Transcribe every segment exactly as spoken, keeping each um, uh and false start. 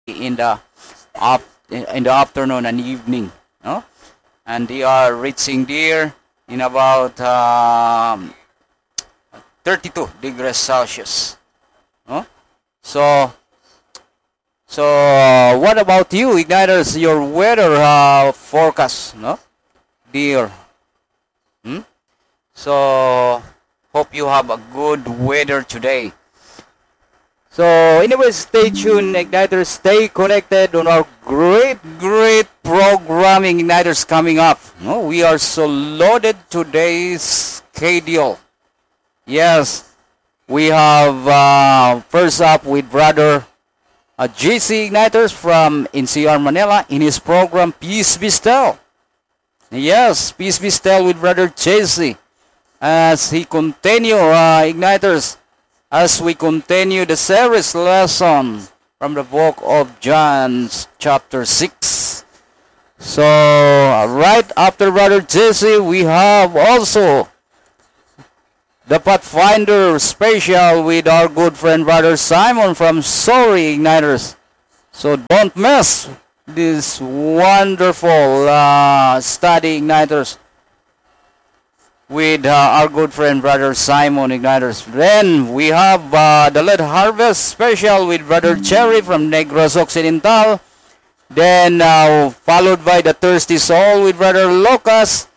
in the up in the afternoon and evening, no? And they are reaching there in about um, thirty-two degrees Celsius, no? So, so what about you, Igniters? Your weather uh, forecast, no? Dear, hmm? So hope you have a good weather today. So anyway, stay tuned, Igniters. Stay connected on our great, great programming, Igniters, coming up. No, we are so loaded today's schedule. Yes, we have uh, first up with Brother uh, J C Igniters from N C R Manila in his program Peace Be Still. Yes, Peace Be Still with Brother J C as he continue, uh, Igniters, as we continue the series lesson from the book of John chapter six. So right after Brother Jesse, we have also the Pathfinder special with our good friend Brother Simon from Sorry, Igniters. So don't miss this wonderful uh, study, Igniters, with uh, our good friend Brother Simon, Igniters. Then we have uh, the Late Harvest special with Brother Cherry from Negros Occidental. Then uh, followed by the Thirsty Soul with Brother Lucas.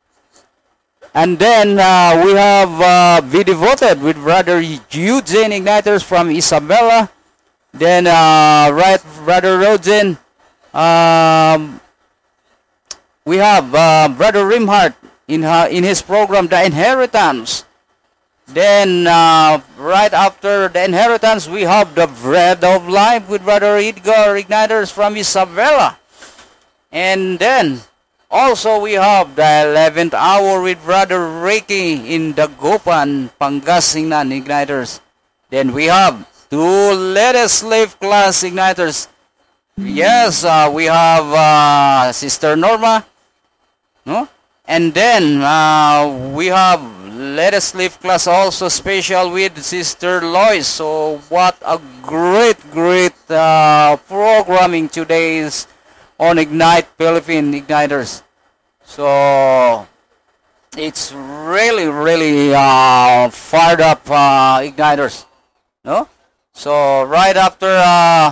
And then uh, we have uh, Be Devoted with Brother Eugene, Igniters, from Isabella. Then uh, right, Brother Rogen, um, we have uh, Brother Rimhart in her, in his program The Inheritance. Then uh, right after The Inheritance, we have The Bread of Life with Brother Edgar, Igniters, from Isabella. And then also we have The eleventh Hour with Brother Ricky in Dagupan, Pangasinan, Igniters. Then we have two Let Us Live class, Igniters. Yes, uh, we have uh, Sister Norma, no? And then uh, we have Let Us Live class also special with Sister Lois. So what a great, great uh, programming today is on Ignite Philippine, Igniters. So it's really, really uh, fired up, uh, Igniters. No? So right after uh,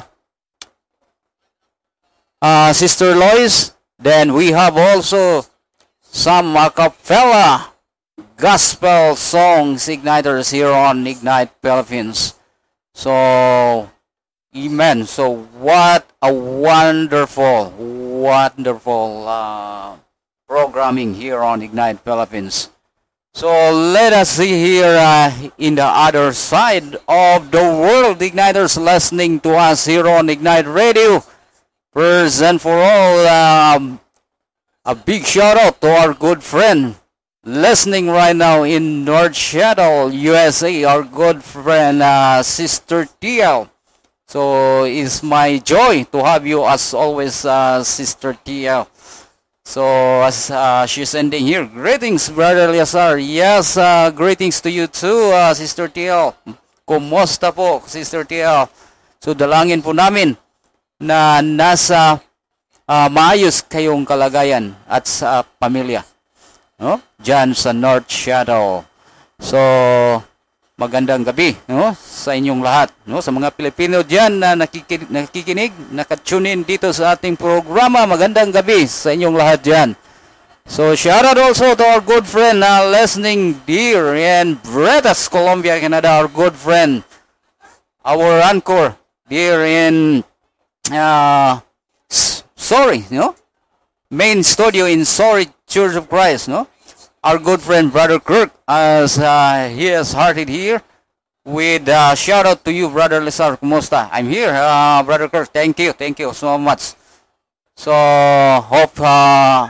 uh, Sister Lois, then we have also some a cappella gospel songs, Igniters, here on Ignite Philippines. So, amen. So, what a wonderful, wonderful uh, programming here on Ignite Philippines. So, let us see here uh, in the other side of the world, Igniters, listening to us here on Ignite Radio. First and for all, um, a big shout out to our good friend listening right now in North Seattle, U S A, our good friend uh, Sister T L. So it's my joy to have you as always, uh, Sister T L. So as uh, she's ending here, greetings, Brother Eliasar. Yes, uh, greetings to you too, uh, Sister T L. Kumusta po, Sister T L? So dalangin po namin na nasa uh, maayos kayong kalagayan at sa pamilya, no? Diyan sa North Seattle. So magandang gabi, no, sa inyong lahat, no, sa mga Pilipino diyan na nakikinig, nakikinig nakatunin dito sa ating programa. Magandang gabi sa inyong lahat diyan. So shout out also to our good friend uh, listening dear in British Columbia, Canada, our good friend, our anchor dear in uh, sorry, no, main studio in Sorry Church of Christ, no, our good friend Brother Kirk, as uh, he has hearted here with uh, shout out to you, Brother Lesar. Kumusta? I'm here, uh, Brother Kirk. Thank you, thank you so much. So hope uh,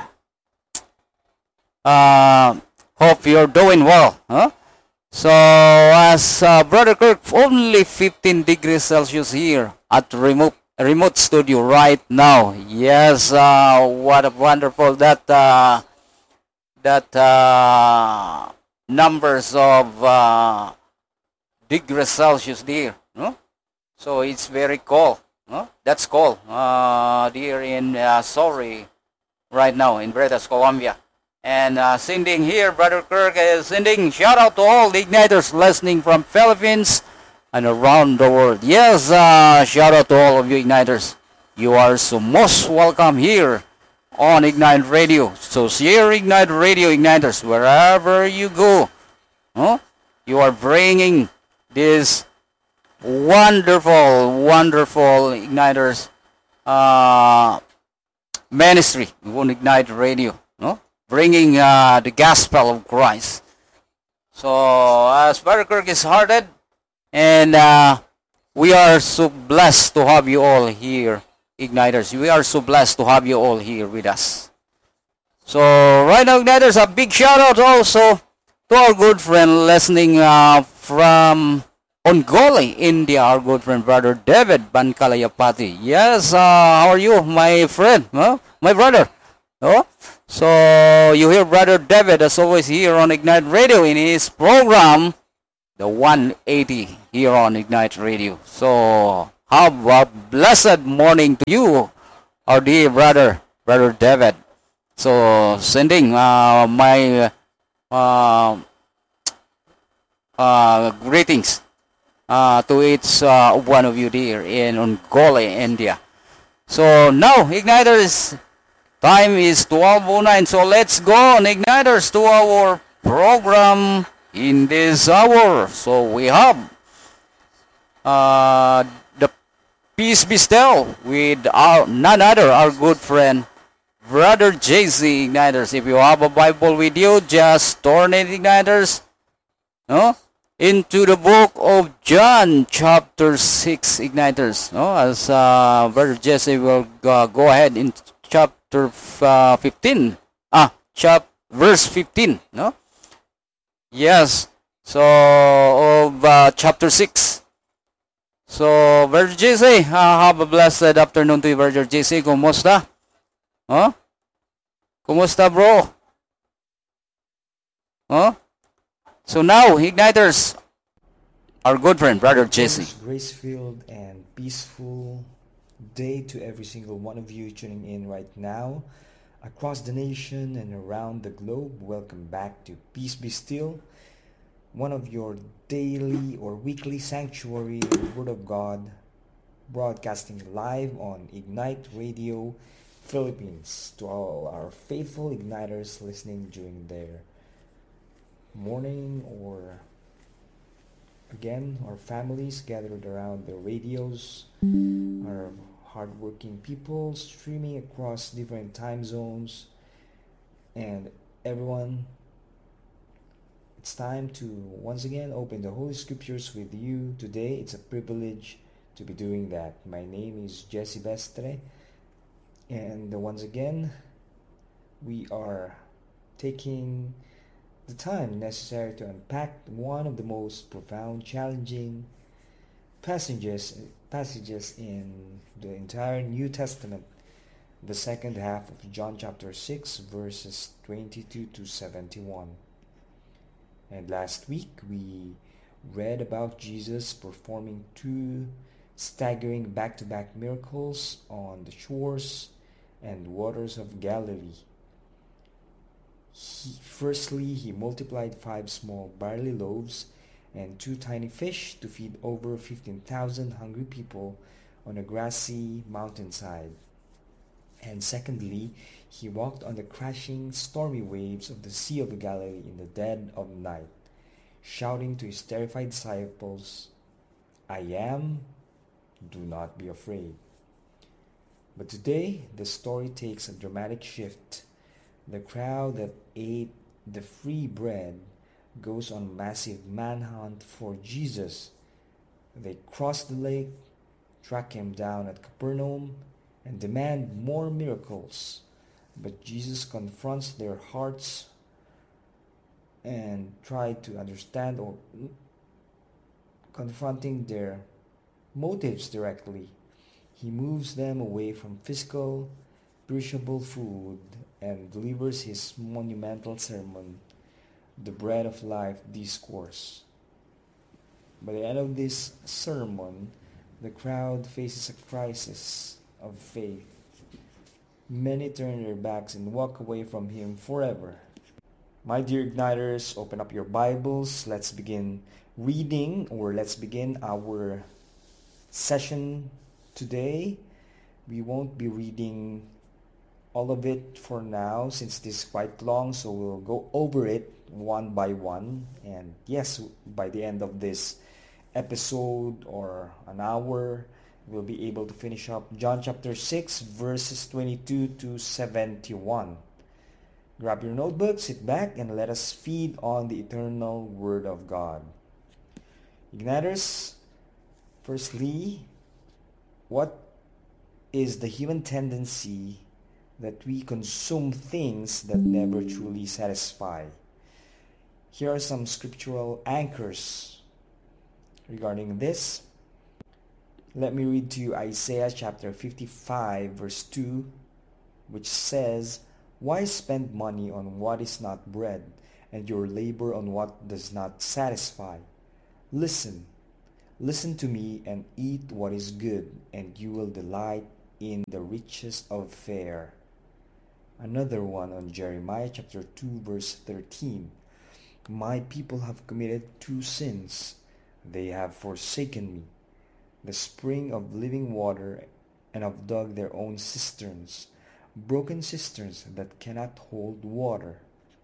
uh, hope you're doing well, huh? So as uh, Brother Kirk, only fifteen degrees Celsius here at remote remote studio right now. Yes, uh, what a wonderful that uh, that uh, numbers of uh, degrees Celsius there, no? So it's very cold. No? That's called uh, here in uh, Sorry right now in British Columbia. And uh, sending here, Brother Kirk is sending shout out to all the Igniters listening from Philippines and around the world. Yes, uh, shout out to all of you Igniters. You are so most welcome here on Ignite Radio. So share Ignite Radio, Igniters, wherever you go. Huh? You are bringing this wonderful, wonderful Igniters uh, ministry on Ignite Radio. No? Bringing uh, the gospel of Christ. So as Brother Kirk is hearted, and uh, we are so blessed to have you all here, Igniters. We are so blessed to have you all here with us. So right now, Igniters, a big shout out also to our good friend listening uh, from Ongole, India, our good friend Brother David Bankalayapati. Yes, uh, how are you, my friend, huh? My brother? Oh? So you hear Brother David as always here on Ignite Radio in his program, the one eighty here on Ignite Radio. So have a blessed morning to you, our dear brother, Brother David. So sending uh, my uh, uh, greetings uh, to each uh, one of you there in Ongole, India. So now, Igniters, time is twelve oh nine, so let's go on, Igniters, to our program in this hour. So we have uh, the Peace Be Still with our, none other, our good friend, Brother J C, Igniters. If you have a Bible with you, just turn it, Igniters, no? into the book of John, chapter six, Igniters. No? As uh, Brother Jesse will uh, go ahead in chapter uh, fifteen. Ah, chap verse fifteen. No? Yes. So, of uh, chapter six. So, Brother Jesse, uh, have a blessed afternoon to you, Brother Jesse. Kumusta? Huh? Kumusta, bro? Huh? So now, Igniters, our good friend, Brother Jesse. Grace-filled and peaceful day to every single one of you tuning in right now across the nation and around the globe. Welcome back to Peace Be Still, one of your daily or weekly sanctuary Word of God, broadcasting live on Ignite Radio Philippines. To all our faithful Igniters listening during their morning, or again our families gathered around the radios, our hardworking people streaming across different time zones, and everyone, it's time to once again open the Holy Scriptures with you. Today it's a privilege to be doing that. My name is Jesse Bestre, and once again we are taking the time necessary to unpack one of the most profound, challenging passages passages in the entire New Testament, the second half of John chapter six, verses twenty-two to seventy-one. And last week we read about Jesus performing two staggering back-to-back miracles on the shores and waters of Galilee. He, firstly, he multiplied five small barley loaves and two tiny fish to feed over fifteen thousand hungry people on a grassy mountainside. And secondly, he walked on the crashing, stormy waves of the Sea of Galilee in the dead of night, shouting to his terrified disciples, "I am, do not be afraid." But today, the story takes a dramatic shift. The crowd that ate the free bread goes on a massive manhunt for Jesus. They cross the lake, track him down at Capernaum, and demand more miracles. But Jesus confronts their hearts and try to understand, or confronting their motives directly. He moves them away from physical, perishable food and delivers his monumental sermon, the Bread of Life Discourse. By the end of this sermon, The crowd faces a crisis of faith. Many turn their backs and walk away from Him forever. My dear Igniters, open up your Bibles. Let's begin reading, or let's begin our session today. We won't be reading all of it for now since it is quite long, so we'll go over it one by one. And yes, by the end of this episode or an hour, we'll be able to finish up John chapter six, verses twenty-two to seventy-one. Grab your notebook, sit back, and let us feed on the eternal Word of God. Igniters, firstly, what is the human tendency that we consume things that never truly satisfy? Here are some scriptural anchors regarding this. Let me read to you Isaiah chapter fifty-five, verse two, which says, "Why spend money on what is not bread, and your labor on what does not satisfy? Listen, listen to me and eat what is good, and you will delight in the riches of fare." Another one on Jeremiah chapter two, verse thirteen. "My people have committed two sins. They have forsaken me, the spring of living water, and have dug their own cisterns, broken cisterns that cannot hold water."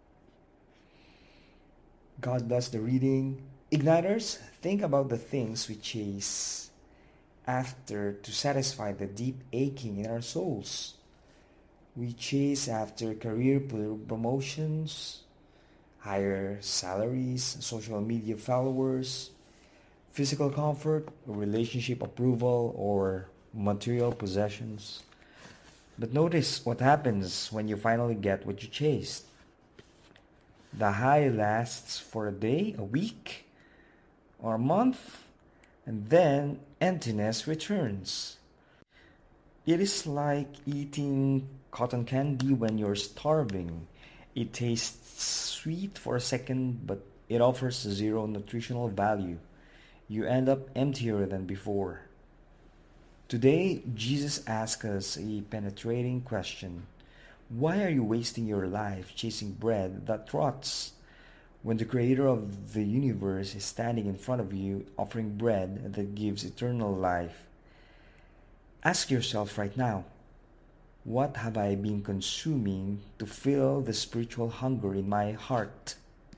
God bless the reading. Igniters, think about the things we chase after to satisfy the deep aching in our souls. We chase after career promotions, higher salaries, social media followers, physical comfort, relationship approval, or material possessions. But notice what happens when you finally get what you chased. The high lasts for a day, a week, or a month, and then emptiness returns. It is like eating cotton candy when you're starving. It tastes sweet for a second, but it offers zero nutritional value. You end up emptier than before. Today, Jesus asks us a penetrating question. Why are you wasting your life chasing bread that rots, when the Creator of the universe is standing in front of you offering bread that gives eternal life? Ask yourself right now, what have I been consuming to fill the spiritual hunger in my heart?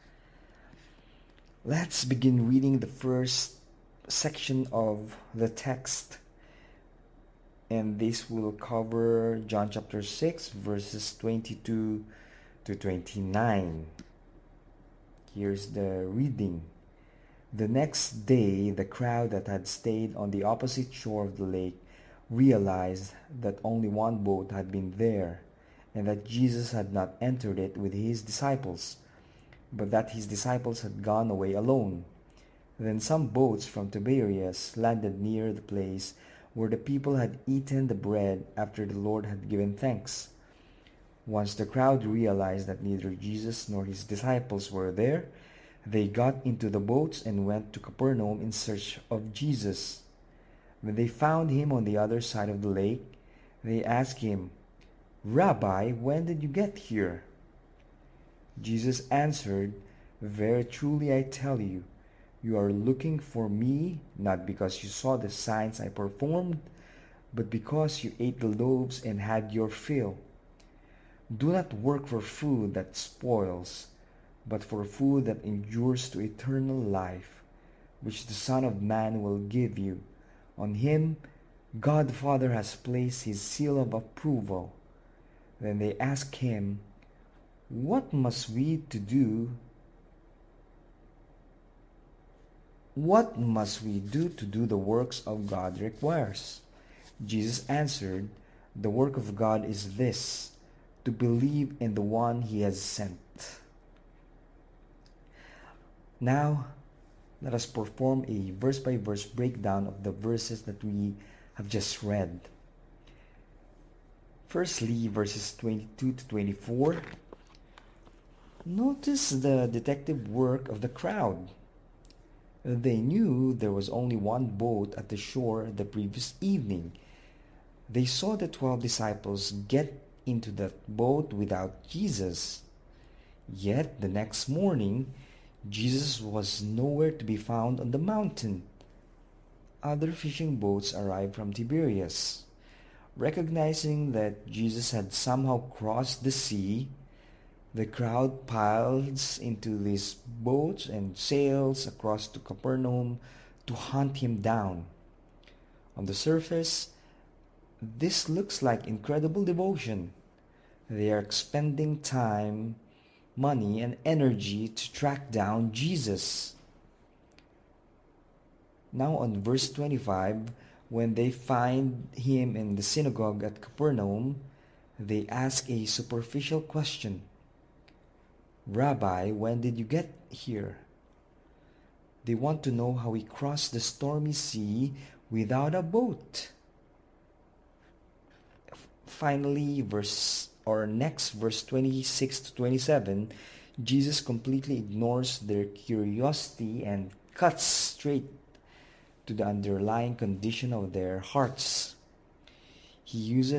Let's begin reading the first section of the text. And this will cover John chapter six, verses twenty-two to twenty-nine. Here's the reading. The next day, the crowd that had stayed on the opposite shore of the lake realized that only one boat had been there, and that Jesus had not entered it with his disciples, but that his disciples had gone away alone. Then some boats from Tiberias landed near the place where the people had eaten the bread after the Lord had given thanks. Once the crowd realized that neither Jesus nor his disciples were there, they got into the boats and went to Capernaum in search of Jesus. When they found him on the other side of the lake, they asked him, "Rabbi, when did you get here?" Jesus answered, "Very truly I tell you, you are looking for me not because you saw the signs I performed, but because you ate the loaves and had your fill. Do not work for food that spoils, but for food that endures to eternal life, which the Son of Man will give you. On him God the Father has placed his seal of approval." Then they asked him, "What must we to do? What must we do to do the works of God requires?" Jesus answered, "The work of God is this, to believe in the one he has sent." Now, let us perform a verse-by-verse breakdown of the verses that we have just read. Firstly, verses twenty-two to twenty-four. Notice the detective work of the crowd. They knew there was only one boat at the shore the previous evening. They saw the twelve disciples get into that boat without Jesus. Yet the next morning, Jesus was nowhere to be found on the mountain. Other fishing boats arrived from Tiberias. Recognizing that Jesus had somehow crossed the sea, the crowd piles into these boats and sails across to Capernaum to hunt him down. On the surface, this looks like incredible devotion. They are expending time, money, and energy to track down Jesus. Now on verse twenty-five, when they find him in the synagogue at Capernaum, they ask a superficial question. Rabbi, when did you get here? They want to know how he crossed the stormy sea without a boat. Finally, verse or next verse twenty-six to twenty-seven, Jesus completely ignores their curiosity and cuts straight to the underlying condition of their hearts. He uses